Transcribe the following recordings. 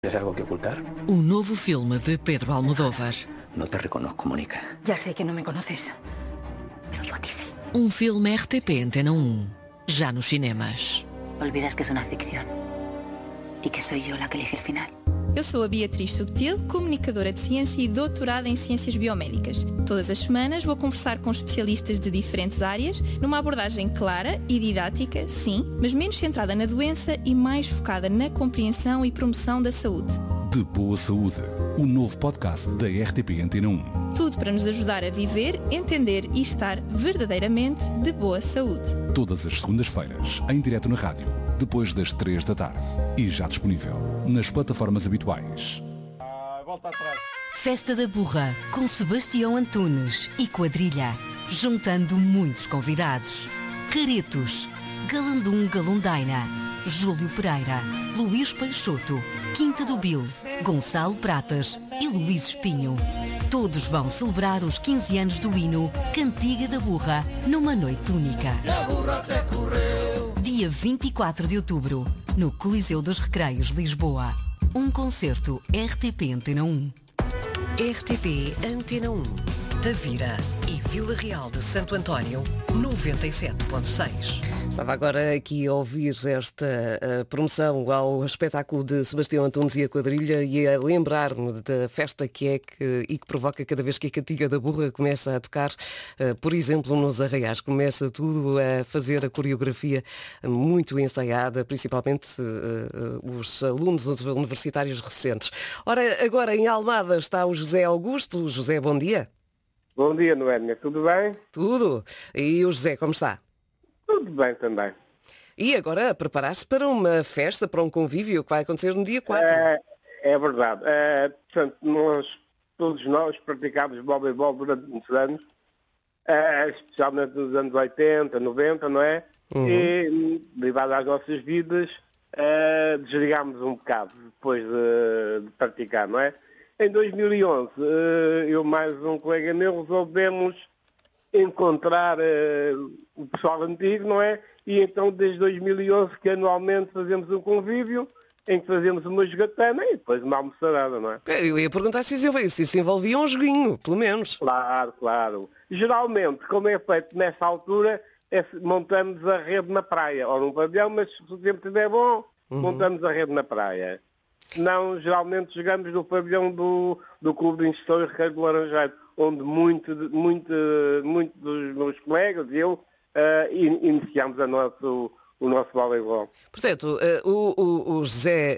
¿Tienes algo que ocultar? O novo filme de Pedro Almodóvar. No te reconozco, Mónica. Ya sé que no me conoces, pero yo a ti sí. Um filme RTP Antena 1, já nos cinemas. Olvidas que es una ficción y que soy yo la que elige el final. Eu sou a Beatriz Subtil, comunicadora de ciência e doutorada em ciências biomédicas. Todas as semanas vou conversar com especialistas de diferentes áreas, numa abordagem clara e didática, sim, mas menos centrada na doença e mais focada na compreensão e promoção da saúde. De Boa Saúde, o novo podcast da RTP Antena 1. Tudo para nos ajudar a viver, entender e estar verdadeiramente de boa saúde. Todas as segundas-feiras, em direto na rádio, depois das 3 da tarde. E já disponível nas plataformas habituais. Volta atrás. Festa da Burra, com Sebastião Antunes e quadrilha, juntando muitos convidados. Caretos, Galandum Galundaina, Júlio Pereira, Luís Peixoto, Quinta do Bil, Gonçalo Pratas e Luís Espinho. Todos vão celebrar os 15 anos do hino Cantiga da Burra, numa noite única. Dia 24 de outubro, no Coliseu dos Recreios, Lisboa. Um concerto RTP Antena 1. RTP Antena 1. Tavira e Vila Real de Santo António, 97.6. Estava agora aqui a ouvir esta promoção ao espetáculo de Sebastião Antunes e a quadrilha e a lembrar-me da festa que provoca cada vez que a Cantiga da Burra começa a tocar, por exemplo, nos Arraiais. Começa tudo a fazer a coreografia muito ensaiada, principalmente os alunos universitários recentes. Ora, agora em Almada está o José Augusto. José, bom dia. Bom dia, Noémia. Tudo bem? Tudo. E o José, como está? Tudo bem também. E agora a preparar-se para uma festa, para um convívio que vai acontecer no dia 4. É verdade. Portanto, todos nós praticámos voleibol durante muitos anos, especialmente nos anos 80, 90, não é? Uhum. E, derivado às nossas vidas, desligámos um bocado depois de praticar, não é? Em 2011, eu mais um colega meu resolvemos encontrar o pessoal antigo, não é? E então desde 2011 que anualmente fazemos um convívio em que fazemos uma jogatana e depois uma almoçarada, não é? Eu ia perguntar se isso envolvia um joguinho, pelo menos. Claro. Geralmente, como é feito nessa altura, montamos a rede na praia, ou num pavilhão, mas se o tempo estiver bom, montamos a rede na praia. Não, geralmente jogamos no pavilhão do Clube de Instrução Requeiro do Laranjeiro, onde muito dos meus colegas e eu iniciamos o nosso voleibol. Portanto, o José,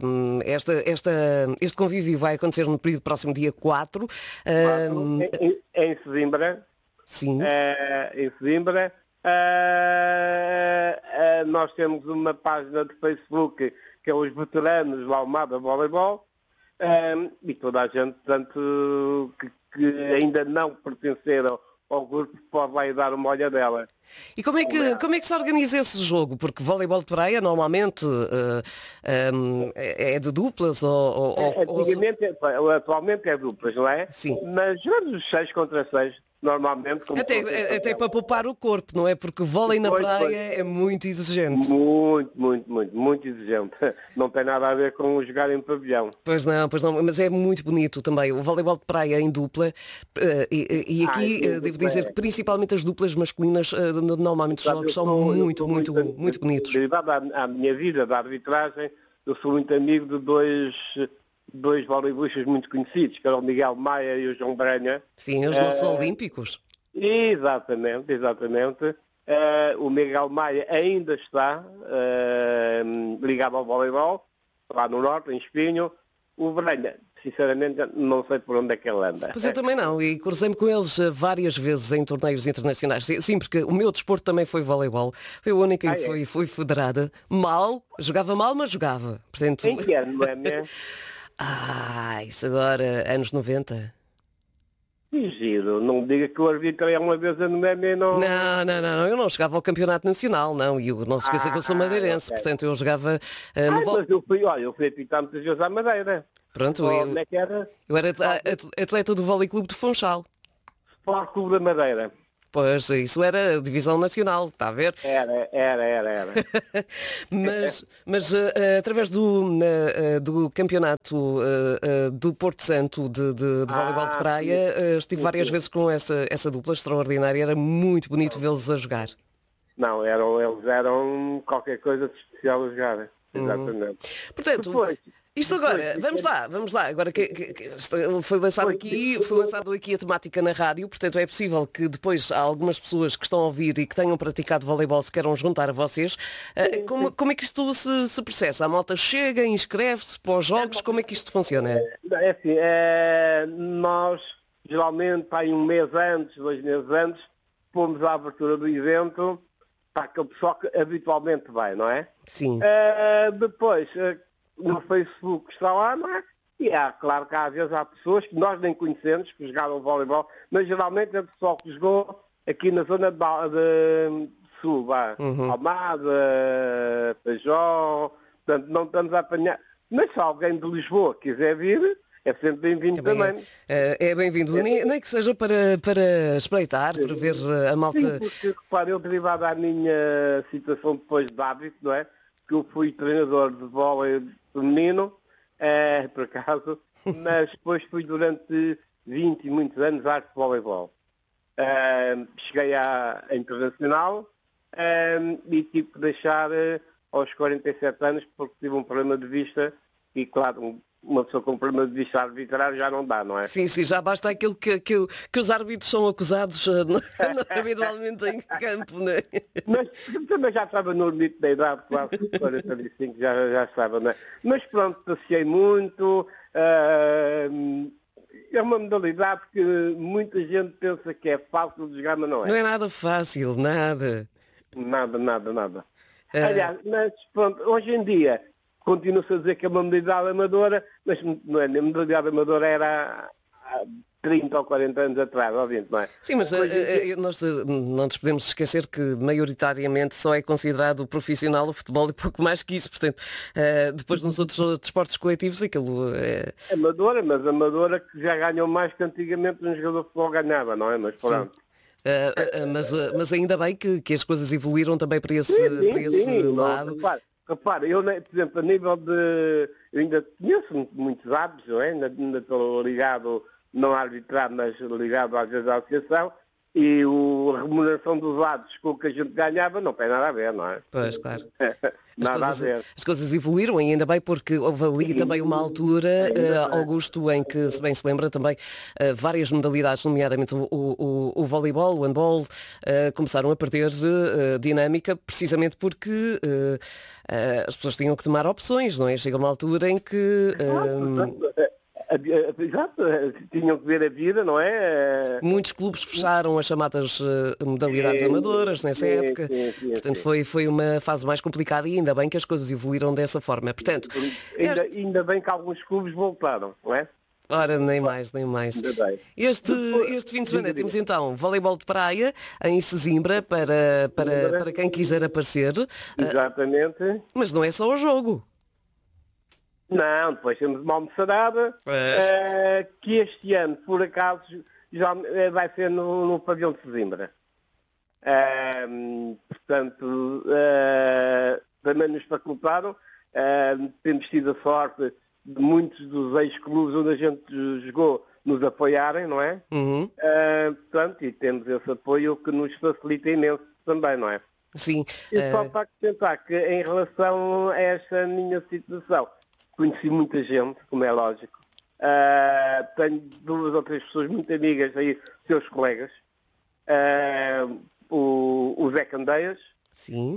este convívio vai acontecer no período próximo dia 4. Em Sesimbra. Sim. Em Sesimbra. Nós temos uma página de Facebook que é os veteranos do Almada Voleibol, e toda a gente, portanto, que ainda não pertenceram ao grupo, pode lá ir dar uma olhadela. E como é que se organiza esse jogo? Porque voleibol de praia normalmente é de duplas atualmente é duplas, não é? Sim. Mas jogamos os 6 contra 6. Normalmente... Até para poupar o corpo, não é? Porque vôlei na praia é muito exigente. Muito exigente. Não tem nada a ver com jogar em pavilhão. Pois não, mas é muito bonito também. O voleibol de praia em dupla, e aqui devo dizer que principalmente as duplas masculinas, normalmente os jogos são muito bonitos. Derivado à minha vida da arbitragem, eu sou muito amigo de dois voleibolistas muito conhecidos, que eram o Miguel Maia e o João Branha. Sim, os nossos olímpicos. Exatamente. O Miguel Maia ainda está ligado ao voleibol, lá no Norte, em Espinho. O Branha, sinceramente, não sei por onde é que ele anda. Mas eu também não, e cruzei-me com eles várias vezes em torneios internacionais. Sim, porque o meu desporto também foi voleibol. Foi a única em que fui federada. Jogava mal, mas jogava. Portanto... Em que ano, não é mesmo? Isso agora, anos 90. Que giro, não me diga que o árbitro é uma vez a Noémia, não... Não, eu não chegava ao campeonato nacional, não, e não se esqueça que eu sou madeirense, okay. Portanto eu jogava... mas eu fui apitar muitas vezes à Madeira. Pronto, onde é que era? Eu era atleta do Vôlei Clube de Funchal. Sport Clube da Madeira. Pois, isso era divisão nacional, está a ver? Era. Mas através do campeonato do Porto Santo de voleibol de praia, estive várias vezes com essa dupla extraordinária, era muito bonito vê-los a jogar. Não, eles eram qualquer coisa de especial a jogar. Exatamente. Portanto, isto agora, vamos lá. Agora que foi lançado aqui a temática na rádio, portanto é possível que depois há algumas pessoas que estão a ouvir e que tenham praticado voleibol se queiram juntar a vocês. Como é que isto se processa? A malta chega, inscreve-se para os jogos, como é que isto funciona? É assim, nós geralmente, aí um mês antes, 2 meses antes, pomos a abertura do evento para aquele pessoal que habitualmente vai, não é? Sim. Depois, no Facebook está lá, não é? E claro que às vezes há pessoas que nós nem conhecemos, que jogaram voleibol, mas geralmente é o pessoal que jogou aqui na zona de Sul, Almada, Pajó, portanto não estamos a apanhar. Mas se alguém de Lisboa quiser vir, é sempre bem-vindo também. É bem-vindo, nem que seja para espreitar, para ver a malta. Sim, porque, repare, eu derivado à minha situação depois de hábito, não é? Que eu fui treinador de vôlei feminino, por acaso, mas depois fui durante 20 e muitos anos arte de voleibol. Cheguei à internacional e tive que deixar aos 47 anos porque tive um problema de vista e, claro, uma pessoa com problema de vista arbitrário já não dá, não é? Sim, já basta aquilo que os árbitros são acusados habitualmente em campo, não é? Mas também já estava no limite da idade, quase 45, já estava, não é? Mas pronto, passeei muito, é uma modalidade que muita gente pensa que é fácil de jogar, mas não é. Não é nada fácil, nada. Nada. Aliás, mas pronto, hoje em dia continua-se a dizer que é uma modalidade amadora, mas não é, a modalidade amadora era há 30 ou 40 anos atrás, obviamente, não é? Sim, mas nós não nos podemos esquecer que maioritariamente só é considerado profissional o futebol e pouco mais que isso, portanto, depois nos outros desportos coletivos aquilo é... Amadora, mas amadora que já ganhou mais que antigamente um jogador de futebol ganhava, não é? Mas pronto. Mas ainda bem que as coisas evoluíram também para esse lado. Repare, eu, por exemplo, a nível de... Eu ainda conheço muitos árbitros, não é? Ainda estou ligado, não a arbitrar, mas ligado às vezes à associação, e a remuneração dos árbitros com o que a gente ganhava não tem nada a ver, não é? Pois, claro. As coisas evoluíram e ainda bem porque houve ali também uma altura, Augusto, em que, se bem se lembra, também várias modalidades, nomeadamente o voleibol, o handball, começaram a perder dinâmica precisamente porque as pessoas tinham que tomar opções, não é? Chega uma altura em que... Exato, tinham que ver a vida, não é? Muitos clubes fecharam as chamadas modalidades amadoras nessa época. Sim. Portanto, foi uma fase mais complicada e ainda bem que as coisas evoluíram dessa forma. Portanto, ainda bem que alguns clubes voltaram, não é? Ora, nem mais. Este fim de semana temos então voleibol de praia em Sesimbra para quem quiser aparecer. Exatamente. Mas não é só o jogo. Não, depois temos uma almoçarada, que este ano, por acaso, já vai ser no pavilhão de Sesimbra. Portanto, também nos facultaram, temos tido a sorte de muitos dos ex-clubes onde a gente jogou nos apoiarem, não é? Portanto, e temos esse apoio que nos facilita imenso também, não é? Sim. E só para acrescentar que em relação a esta minha situação, conheci muita gente, como é lógico. Tenho 2 ou 3 pessoas muito amigas aí, seus colegas. O Zé Candeias. Sim.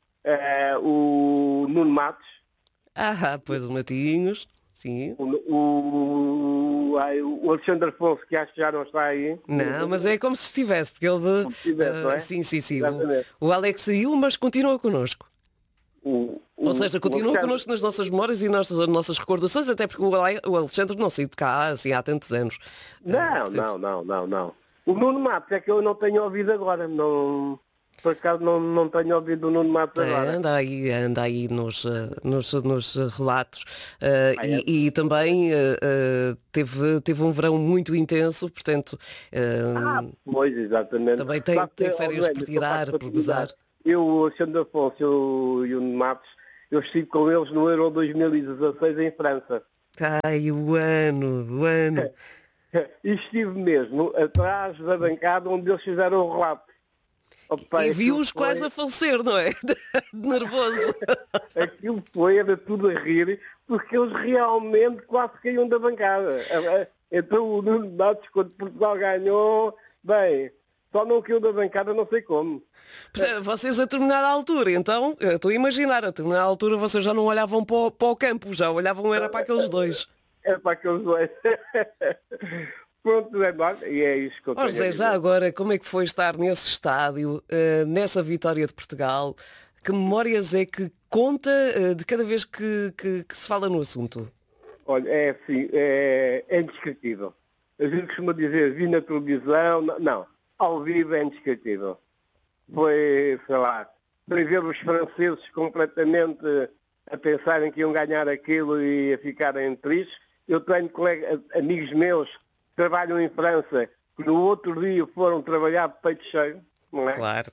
O Nuno Matos. Pois o Matinhos. Sim. O Alexandre Afonso, que acho que já não está aí. Não, mas é como se estivesse, porque ele... Como se estivesse, não é? Sim. O Alex saiu, mas continua connosco. Ou seja, continua connosco nas nossas memórias e nas nossas recordações, até porque o Alexandre não saiu de cá assim há tantos anos. Não. O Nuno Matos é que eu não tenho ouvido agora. Por acaso não tenho ouvido o Nuno Matos agora. Anda aí nos relatos. E também teve um verão muito intenso, portanto... Pois, exatamente. Também tem férias por tirar, por gozar. Eu, o Alexandre Afonso e o Nuno Matos, eu estive com eles no Euro 2016 em França. Ai, o ano. E estive mesmo atrás da bancada onde eles fizeram o relato. Opa, e viu-os quase a falecer, não é? De nervoso. Aquilo era tudo a rir, porque eles realmente quase caíam da bancada. Então o Nuno Matos, quando Portugal ganhou, bem, só não caiu da bancada, não sei como. Vocês a determinada altura, então, estou a imaginar, a determinada altura vocês já não olhavam para o campo, já olhavam era para aqueles dois. É para aqueles dois. Pronto, e é isso que eu tenho. José, já agora, como é que foi estar nesse estádio, nessa vitória de Portugal? Que memórias é que conta de cada vez que se fala no assunto? Olha, é assim, é indescritível. A gente costuma dizer, vi na televisão, não, ao vivo é indescritível. Foi, sei lá, para ver os franceses completamente a pensarem que iam ganhar aquilo e a ficarem tristes. Eu tenho amigos meus que trabalham em França, que no outro dia foram trabalhar de peito cheio, não é? Claro.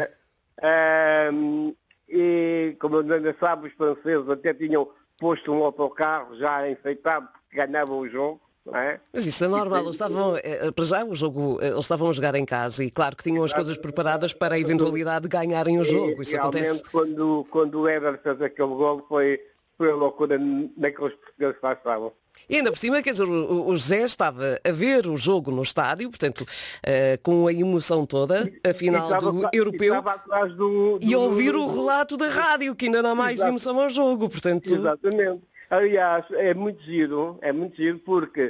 E, como ainda sabe, os franceses até tinham posto um autocarro já enfeitado porque ganhavam o jogo. Não é? Mas isso é normal, eles estavam, para já o jogo, eles estavam a jogar em casa e claro que tinham as coisas preparadas para a eventualidade de ganharem o jogo. Isso realmente acontece. Quando o Éder fez aquele golo foi a loucura naqueles portugueses que lá estavam. E ainda por cima, quer dizer, o José estava a ver o jogo no estádio, portanto, com a emoção toda, a final do europeu, e a ouvir o relato da rádio, que ainda dá mais emoção ao jogo, portanto... Exatamente. Aliás, é muito giro porque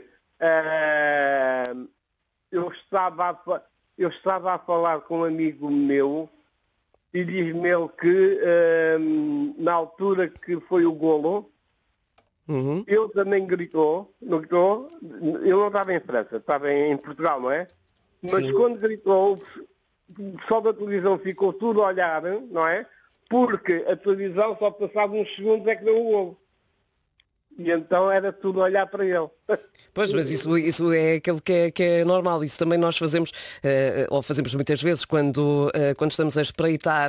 eu estava a falar com um amigo meu e diz-me ele que na altura que foi o golo, ele também gritou, eu não estava em França, estava em Portugal, não é? Mas sim, quando gritou, o pessoal da televisão ficou tudo a olhar, não é? Porque a televisão só passava uns segundos é que deu o golo. E então era tudo olhar para ele. Pois, mas isso é aquilo que é normal. Isso também nós fazemos, ou fazemos muitas vezes, quando estamos a espreitar,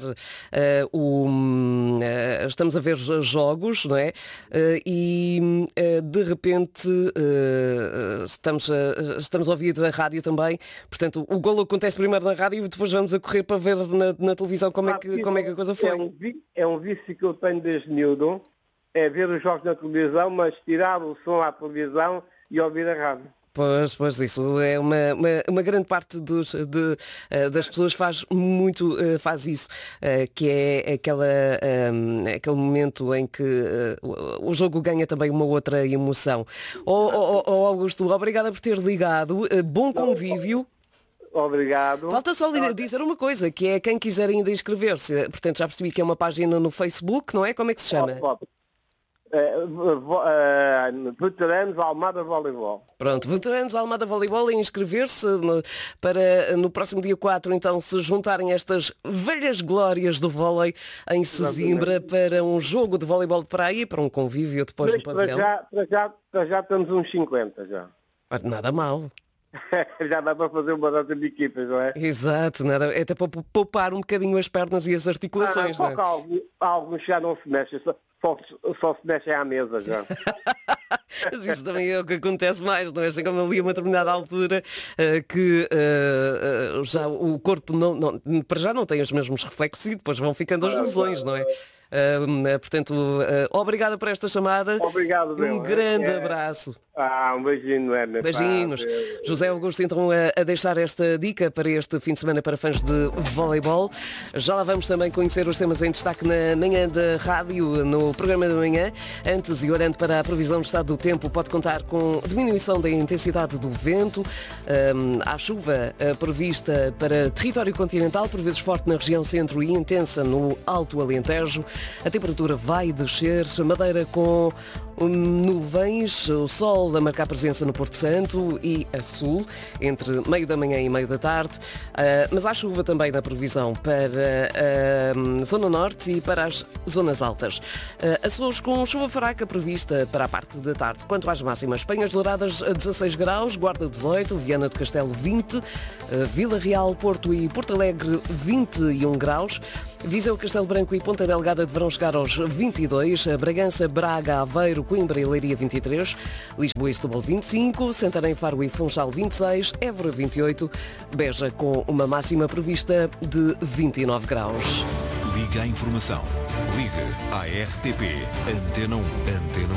estamos a ver jogos, não é? E de repente estamos a ouvir a rádio também. Portanto, o golo acontece primeiro na rádio e depois vamos a correr para ver na televisão como é que a coisa foi. É um vício que eu tenho desde miúdo. É ver os jogos na televisão, mas tirar o som à televisão e ouvir a rádio. Pois isso é uma grande parte das pessoas faz isso, que é aquele momento em que o jogo ganha também uma outra emoção. Augusto, obrigada por ter ligado, bom convívio. Obrigado. Falta só dizer uma coisa, que é quem quiser ainda inscrever-se, portanto já percebi que é uma página no Facebook, não é? Como é que se chama? Veteranos Almada Voleibol. Pronto, Veteranos Almada Voleibol, inscrever-se para no próximo dia 4 então se juntarem estas velhas glórias do vôlei em Sesimbra para um jogo de voleibol de praia, para um convívio depois do pavilhão. Para já estamos uns 50 já. Nada mal. Já dá para fazer uma data de equipas, não é? Exato, nada, é até para poupar um bocadinho as pernas e as articulações. Não, alguns já não se mexem, só se mexem à mesa já. Mas isso também é o que acontece mais, não é? Chega ali a uma determinada altura que já o corpo para já não tem os mesmos reflexos e depois vão ficando as lesões, não é? Portanto, obrigada por esta chamada. Obrigado, um grande abraço. Um beijinho, Ana. Beijinhos. José Augusto, então, a deixar esta dica para este fim de semana para fãs de voleibol. Já lá vamos também conhecer os temas em destaque na manhã da rádio, no programa da manhã. Antes, e olhando para a previsão do estado do tempo, pode contar com diminuição da intensidade do vento. Há chuva prevista para território continental, por vezes forte na região centro e intensa no Alto Alentejo. A temperatura vai descer, Madeira com nuvens, o sol sol a marcar presença no Porto Santo e a sul, entre meio da manhã e meio da tarde, mas há chuva também na previsão para a zona norte e para as zonas altas. Açores com chuva fraca prevista para a parte da tarde. Quanto às máximas, Penhas Douradas 16 graus, Guarda 18, Viana do Castelo 20, Vila Real, Porto e Porto Alegre 21 graus, Viseu, Castelo Branco e Ponta Delgada deverão chegar aos 22, Bragança, Braga, Aveiro, Coimbra e Leiria 23, Lisboa e Setúbal 25, Santarém, Faro e Funchal 26, Évora 28, Beja com uma máxima prevista de 29 graus. Liga à informação. Liga à RTP Antena 1. Antena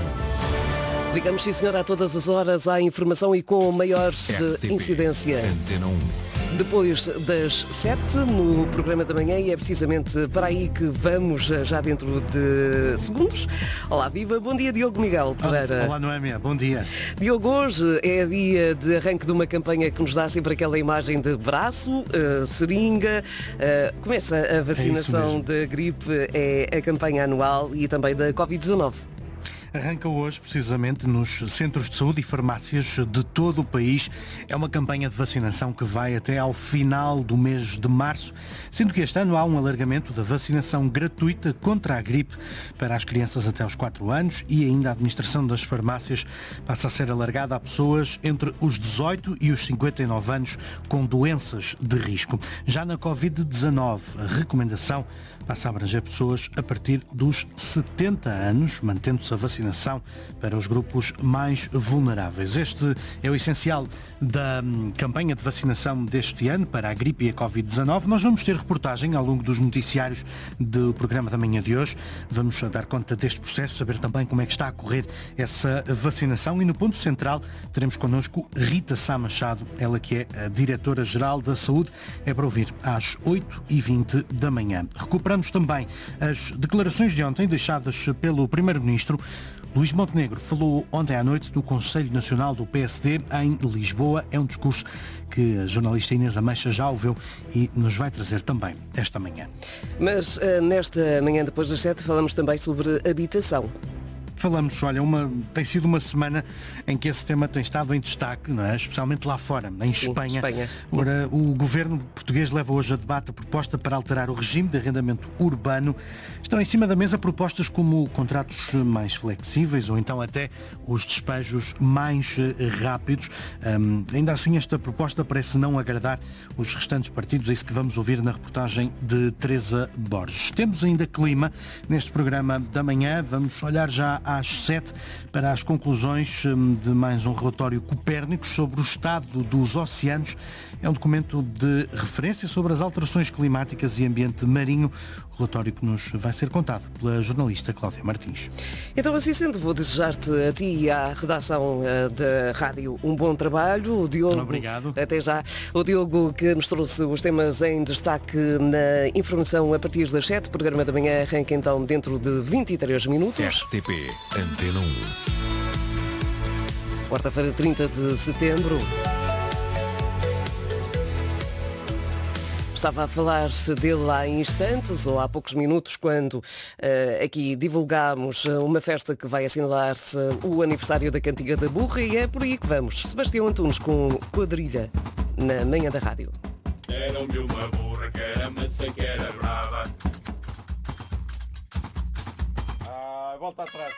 1. Ligamos, sim senhor, a todas as horas à informação e com maior incidência. Antena 1. Depois das 7 no programa da manhã, e é precisamente para aí que vamos já dentro de segundos. Olá, viva, bom dia Diogo Miguel Pereira. Olá Noémia, bom dia. Diogo, hoje é dia de arranque de uma campanha que nos dá sempre aquela imagem de braço, seringa, começa a vacinação da gripe, é a campanha anual e também da Covid-19. Arranca hoje, precisamente, nos centros de saúde e farmácias de todo o país. É uma campanha de vacinação que vai até ao final do mês de março, sendo que este ano há um alargamento da vacinação gratuita contra a gripe para as crianças até aos 4 anos e ainda a administração das farmácias passa a ser alargada a pessoas entre os 18 e os 59 anos com doenças de risco. Já na Covid-19, a recomendação passa a abranger pessoas a partir dos 70 anos, mantendo-se a vacinação para os grupos mais vulneráveis. Este é o essencial da campanha de vacinação deste ano para a gripe e a Covid-19. Nós vamos ter reportagem ao longo dos noticiários do programa da manhã de hoje. Vamos dar conta deste processo, saber também como é que está a correr essa vacinação e no ponto central teremos connosco Rita Sá Machado, ela que é a Diretora-Geral da Saúde. É para ouvir às 8h20 da manhã. Recuperamos também as declarações de ontem deixadas pelo Primeiro-Ministro. Luís Montenegro falou ontem à noite do Conselho Nacional do PSD em Lisboa. É um discurso que a jornalista Inês Ameixa já ouviu e nos vai trazer também esta manhã. Mas nesta manhã depois das 7 falamos também sobre habitação. Falamos, olha, tem sido uma semana em que esse tema tem estado em destaque, não é? Especialmente lá fora, em Espanha. Ora, o governo português leva hoje a debate a proposta para alterar o regime de arrendamento urbano. Estão em cima da mesa propostas como contratos mais flexíveis ou então até os despejos mais rápidos. Ainda assim, esta proposta parece não agradar os restantes partidos. É isso que vamos ouvir na reportagem de Teresa Borges. Temos ainda clima neste programa da manhã. Vamos olhar já às 7 para as conclusões de mais um relatório Copérnicos sobre o estado dos oceanos. É um documento de referência sobre as alterações climáticas e ambiente marinho, relatório que nos vai ser contado pela jornalista Cláudia Martins. Então, assim sendo, vou desejar-te a ti e à redação da rádio um bom trabalho. O Diogo, obrigado. Até já. O Diogo que nos trouxe os temas em destaque na informação a partir das 7. O programa da manhã arranca então dentro de 23 minutos. RTP Antena 1. Quarta-feira, 30 de setembro. Estava a falar-se dele há instantes, ou há poucos minutos, quando aqui divulgámos uma festa que vai assinalar-se o aniversário da Cantiga da Burra, e é por aí que vamos. Sebastião Antunes com Quadrilha, na manhã da rádio. Deram-me uma burra que era mansa, que era brava. Volta atrás.